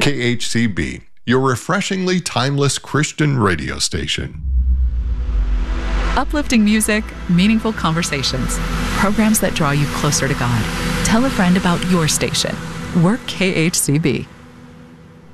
KHCB, your refreshingly timeless Christian radio station. Uplifting music, meaningful conversations, programs that draw you closer to God. Tell a friend about your station. Work KHCB.